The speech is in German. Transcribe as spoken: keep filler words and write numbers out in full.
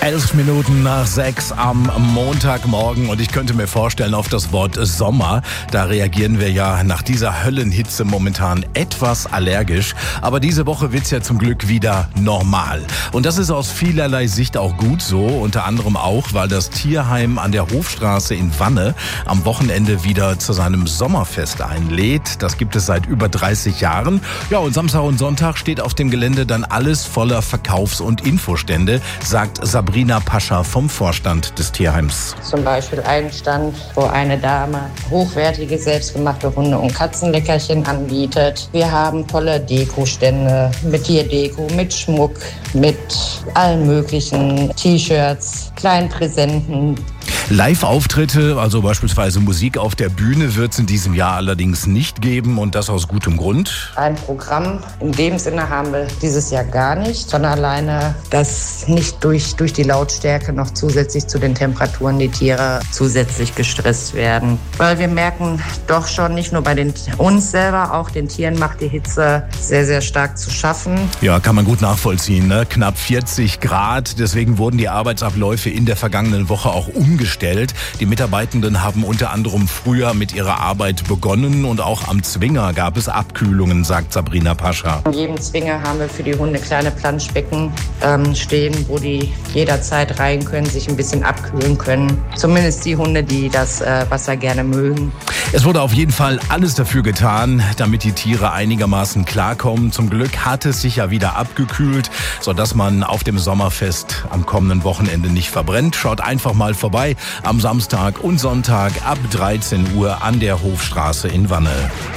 Elf Minuten nach sechs am Montagmorgen und ich könnte mir vorstellen, auf das Wort Sommer, da reagieren wir ja nach dieser Höllenhitze momentan etwas allergisch. Aber diese Woche wird's ja zum Glück wieder normal. Und das ist aus vielerlei Sicht auch gut so, unter anderem auch, weil das Tierheim an der Hofstraße in Wanne am Wochenende wieder zu seinem Sommerfest einlädt. Das gibt es seit über dreißig Jahren. Ja, und Samstag und Sonntag steht auf dem Gelände dann alles voller Verkaufs- und Infostände, sagt Sabrina Pascha vom Vorstand des Tierheims. Zum Beispiel ein Stand, wo eine Dame hochwertige, selbstgemachte Hunde- und Katzenleckerchen anbietet. Wir haben tolle Dekostände mit Tierdeko, mit Schmuck, mit allen möglichen T-Shirts, kleinen Präsenten. Live-Auftritte, also beispielsweise Musik auf der Bühne, wird es in diesem Jahr allerdings nicht geben und das aus gutem Grund. Ein Programm in dem Sinne haben wir dieses Jahr gar nicht, sondern alleine, dass nicht durch, durch die Lautstärke noch zusätzlich zu den Temperaturen die Tiere zusätzlich gestresst werden. Weil wir merken doch schon, nicht nur bei den, uns selber, auch den Tieren macht die Hitze sehr, sehr stark zu schaffen. Ja, kann man gut nachvollziehen, ne? Knapp vierzig Grad, deswegen wurden die Arbeitsabläufe in der vergangenen Woche auch umgestellt. Die Mitarbeitenden haben unter anderem früher mit ihrer Arbeit begonnen und auch am Zwinger gab es Abkühlungen, sagt Sabrina Pascha. In jedem Zwinger haben wir für die Hunde kleine Planschbecken ähm, stehen, wo die jederzeit rein können, sich ein bisschen abkühlen können. Zumindest die Hunde, die das äh, Wasser gerne mögen. Es wurde auf jeden Fall alles dafür getan, damit die Tiere einigermaßen klarkommen. Zum Glück hat es sich ja wieder abgekühlt, sodass man auf dem Sommerfest am kommenden Wochenende nicht verbrennt. Schaut einfach mal vorbei am Samstag und Sonntag ab dreizehn Uhr an der Hofstraße in Wanne.